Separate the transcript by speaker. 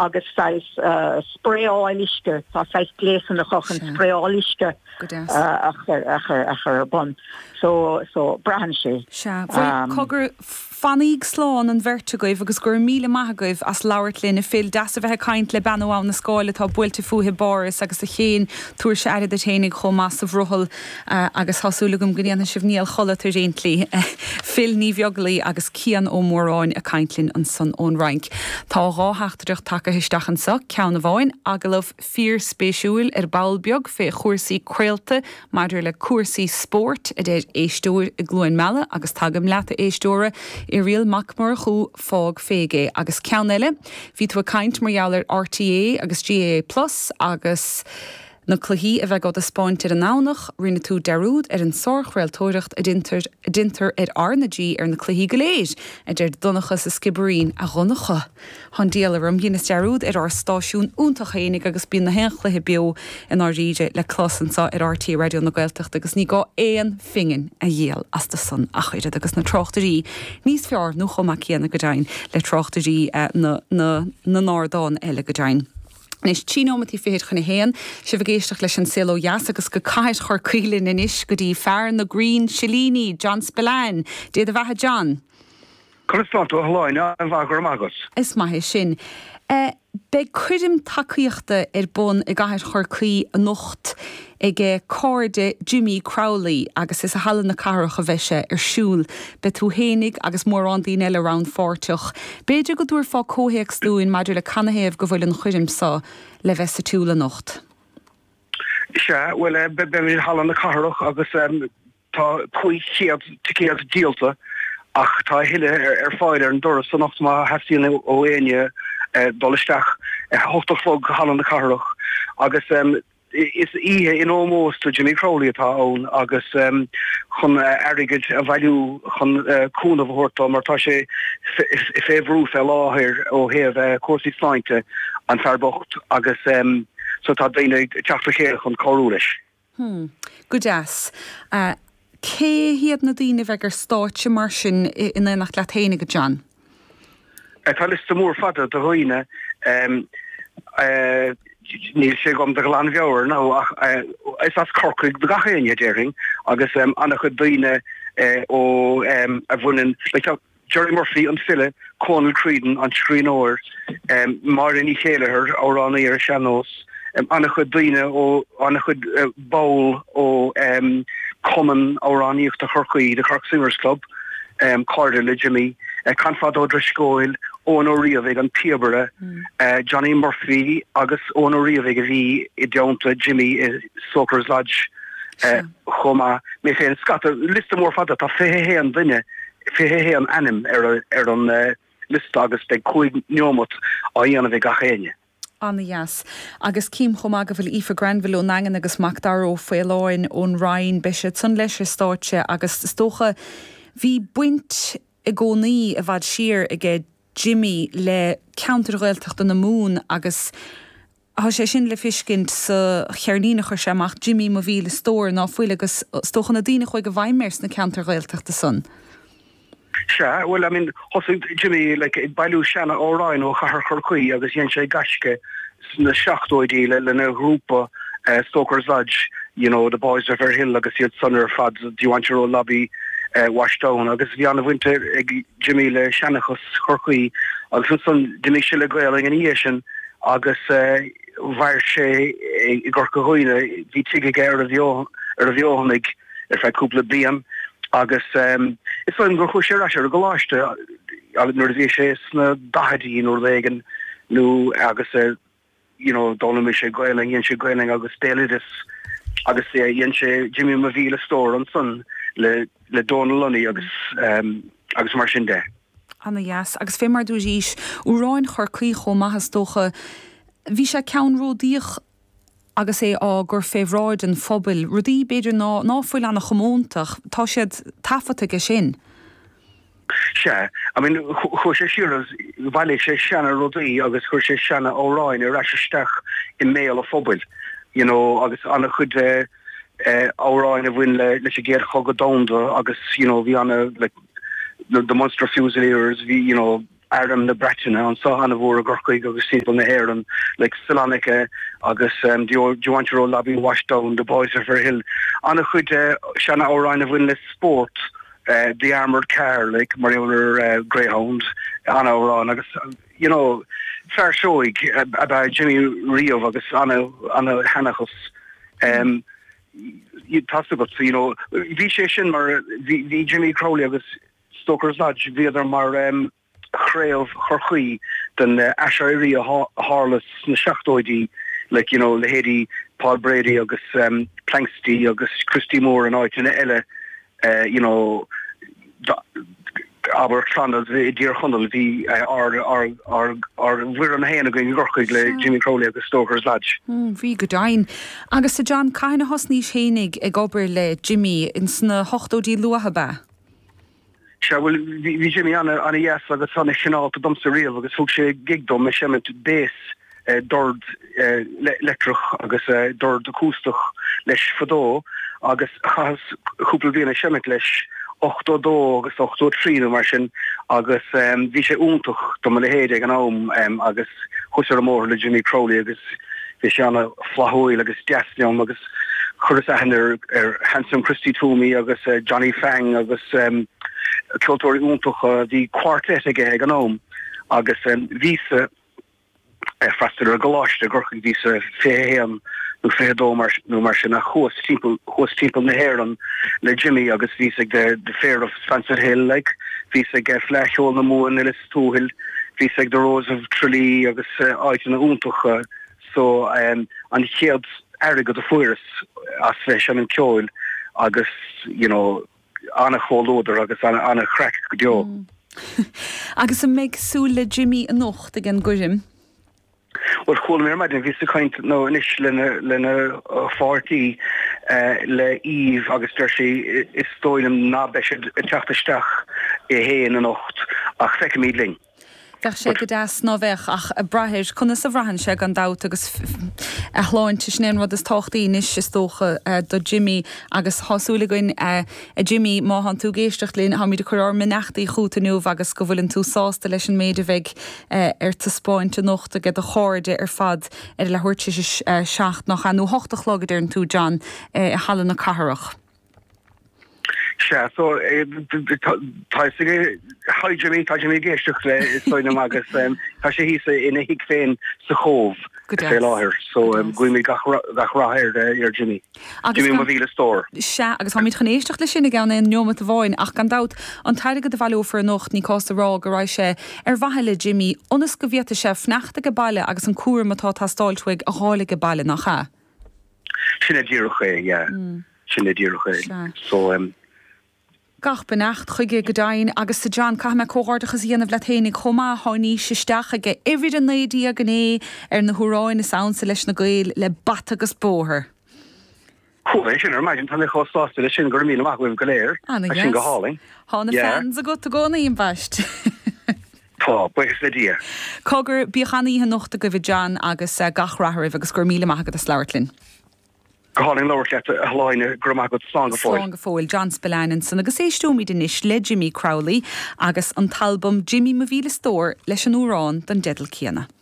Speaker 1: agus sais spréáiliske tá sais léan a chochan spréáiliske ach bon so brahan sé.
Speaker 2: Cogur fannig sláán an vertigoibh agus gur míle maithagaibh as lauirlinn a fil das a bheith caiint le banháin na scáile tá builte fuhe boris agus a chéin túair se air a ténig chom más a bhruthal agus hasúlagum gníanana sibhníal chola tar réintlí fil ní bheaglaí agus cían ó mórráin a caiintlinn an san ón rank. Tá ráthachtarach take histeachan sa ceanna bháin agalah fír spéisiúil bailbeag fé chuirsaí créalta maidir le cuasaí sport a déir éistóir i glúin meile agus tagam leata éistóra I rial macmar chu fág féige agus ceanile. Bhí tú a caint margheallar RTA agus GA+ agus na cluhí a bheith god a spáintir an nánach rinne tú derúd an sorchhfuiltóireacht a dinter arnagí na cluhí goléis a déir donachas a skiberín a runnacha. Han díalarum hínas derúd ar stáisiún úntacha énig agus bí na henchlathe bio in áríide le closansa RT radio na Gaeltacht agus ní gá éon fingin a dhéal as de san a chuide agus na trochtarí. Níos fear nó chomach chéanna go dain le trochtarí na nádáin eile go dain. Nis tíómatí féad chuna héan, si bh géisteach leis an silo jas agus go caiid chur cuilinn in is go dtí fear na Green Shilini, John Spillane, déad a bheithe John.
Speaker 3: Correspondent Hláin an bhagur agus.
Speaker 2: Is maithe sin. Be cuidim takeíochta bun I gaiid chur cuí a nocht ag cóide Jimmy Crowley agus is a hallan na carach a bheise siúl be tú hénig agus mór an daoine eile round fórteach. Beidir go dúir fá cóhéag slúin maidir le canahéamh go bhfuil an chuidim sa le bheith sa túla nocht.
Speaker 3: Se, well, be hallan na carach agus tá chuí céad díalta ach tá hiile fáidir an doras san nocht má heíanna ó éine dolisteach hochtach fog hallan na carach agus is ihe in almost to Jimmy Crowley atá ón agus chun airigid a bhailú chun cúna bhórta mar tá sé féhrú fel láthir ó héamh cuasaí sláinte an fearbocht agus so tá daine teachta chéir chun choúris.
Speaker 2: Go deas. Cé hiad na daoine bheith gur stáitse mar sin ina nach leathéine go John?
Speaker 3: Tá lista mór fada do roiine níl sé gom de glan bheabhar ná is as corcaigh de gachéine déring agus annach chu daoine ó a bhfuin Jerry Murphy an fille Conal Creedon an scríóir mar in í chéilethir áránna ar seanós annach chu daoine ó annach chud báil ó common óráníocht a chorcaí de Cork Singers Club Cardiff le Jimmy Canfad ó Driscoil ón ó riamh an Peterborough Johnny Murphy agus ón ó riamh a bhí I deonta Jimmy Sockers Lodge chuma mé fé scata lista mór fada tá féhé an duine féhé an anim ar an lista agus de chuig neomot á dhéanamh gachéine.
Speaker 2: Anna yes. Agus cím chomá go bhfuil Aoife Granville ó Nangan agus Macdaró Féileáin ón Ryan Bishop san leis stáitse agus stocha hí buint I gcónaí a bhd siar ag Jimmy le counterghailteachta na mún agus há sé sin le fiscint sa chearnína chuir semach Jimmy má bhí le stór ná fuil agus stochan na daoine chuig go bhaimers na counterghailteachta san.
Speaker 3: Se, well, I mean, hosig Jimmy, like, bailú seanna óráin ó chahar chorcaí agus dhéan sé gaisce na seachtóidí le na grúpa Stokers Lodge, you know, the boys of Fair Hill agus iad sunnar fad Diwanchero lobby Washdown agus bhí winter ag Jimmy le seannachas chorcaí agus sun duine se le gailing an iéisin agus bhair sé I gcorca chuoine bhí tuige ar a bheohannig ar feith cúpla blian agus is an gur chuir sé ar goláiste nuair bhí sé sna dahadí Norvégan nó agus you know donna sé gailing dhéan sé gailing agus délidas agus dhéan sé Jimmy má bhí le stór an sun le Donal Lunny agus mar sin de.
Speaker 2: Anna yes, agus fé mar dúis ís úráin chorcaí chomh maithas dócha bhí sé ceanródíoch agus á gur féhráid an phobail rudí beidir ná fuil anna chomóntach tá siad tafata go sin.
Speaker 3: Se, I mean, chuir sé siúras bhaile sé seanna rudaí agus chuir sé seanna óráin ar raisisteach I méal a phobail, you know, agus anna chud óráin a bhain le sé géir chogad domda agus, you know, bhí anna like the Monster Fusiliers, you know, Adam na Bretina an so hanna bhór a gorcaig agus simple na Héireann like Salonica agus Joantro Lobby Washdown the Boys of Hill anna chud Shanna O'Ryan of winless sport the armoured car like Mariona Greyhound Anna O'Ryan agus fair showing about Jimmy Rio agus Anna Hannachos you talked about vi sin mar vi Jimmy Crowley agus Stoker's Lodge vi other mar chréomh chorchuí den Asheiri Harless na seachtóidí like le hédi Paul Brady agus Planksty agus Christy Moore an áit in eile aber Trandal Dear Hunnel vi wir an héna going gorchuig le Jimmy Crowley agus Stoker's Lodge.
Speaker 2: Bhí go dain. Agus sa John caiine hosní chénig ag obair le Jimmy in sna hochtódí luatha ba.
Speaker 3: Well, vi Jimmy an yes agus san sinál domsa riamh agus fug sé gigdom me semmet bées dord letrach agus dord acústach leis fadó agus chas cúpla bhína semmet leis 8-2 agus 8-3 mar sin agus vi sé úntach dom le héide an am agus chusar amór le Jimmy Crowley agus vi sé anna flahoil agus deasniom agus churas ahanir Handsome Christy Toomey agus Johnny Fang agus Kiltori úntoch die quartet ag an om agus víse frastal a goláiste gorchuig víse féhéan nu fédó mar sin a chós timppel na Héireann le Jimmy agus víse de Fair of Spencer Hill like víse flechhol na Moon Ellis Túhill víse de Rose of Tralee agus áit na úntoch so an chéad airigad a fuiras as fé an ceoil agus anna chólóder agus anna crack go
Speaker 2: agus an méid súla Jimmy a nocht a gan goim?
Speaker 3: Well choil mé maidin ví a kaint nó inis lenne 40 le Eve agus der sé is stoilm ná be teachtasteach héan a nocht ach fe míling.
Speaker 2: Bheith sé go deas nóbheith ach a brathir chuna sa bhrahan sé an dat agus a chláinte snéan rud is táchtaí is is tócha do Jimmy agus hasúla goin a Jimmy má han tú géisteach lín ha mí de chuir minachtaí chuútanúh agus go bhfuiln tú sásta leis an méide bheith ta spáinte nocht a get a cháirde fad le thuirte seach nach anú 8 chlogad an tú John hallan na caharach.
Speaker 3: So Jimmy géisteach le stoine agus tá sé hísa ina hiic féin sa chomh sé láthir so goimi gach ráthir Jimmy. Jimmy má bhíle stór.
Speaker 2: Se agus ha míid chanéisteach le sinna gan in neomad a bháin ach gan dat an taide go de bhú for nocht ní costa rá go raibh sé bhaile Jimmy onas go bhíta sé fneachta go bailile agus an cuair matá tá stáiltuig a hála go bailile nach cha.
Speaker 3: Sinna ddíocha sinna ddíocha so
Speaker 2: Gach benacht chuige godain agus sa John Cahme cóhardachas dhéanamh le ténig chomá hání sisteach aige irid an nédí a gné na thuráin na saosa leis na gail le bat agus bóthir.
Speaker 3: Sin maidin tan le chósáasta le sin gur míle amach go léir sin go háling.
Speaker 2: Hána fans a go a gcóna íon bhaist.
Speaker 3: Tá buchas le dia.
Speaker 2: Cogur bíochanííthe nochta go bh John agus gachrathirh agus gur míle amach a Slairtlin.
Speaker 3: Goáling leir le hláine gromagad slán
Speaker 2: go fóil John Spillane san agus éistúmí den is le Jimmy Crowley agus an talbum Jimmy ma bhíle stór leis an úrán den dedal céanna.